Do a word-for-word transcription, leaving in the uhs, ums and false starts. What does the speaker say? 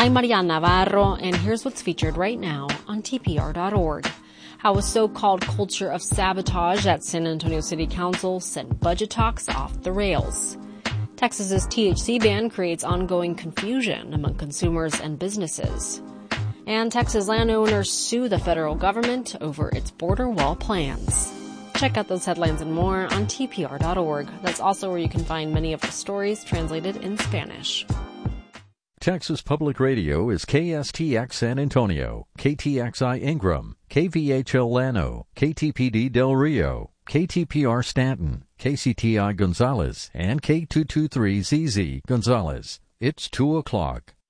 I'm Mariana Navarro, and here's what's featured right now on T P R dot org. How a so-called culture of sabotage at San Antonio City Council sent budget talks off the rails. Texas's T H C ban creates ongoing confusion among consumers and businesses. And Texas landowners sue the federal government over its border wall plans. Check out those headlines and more on T P R dot org. That's also where you can find many of the stories translated in Spanish. Texas Public Radio is K S T X San Antonio, K T X I Ingram, K V H L Llano, K T P D Del Rio, K T P R Stanton, K C T I Gonzales, and K two twenty-three Z Z Gonzales. It's two o'clock.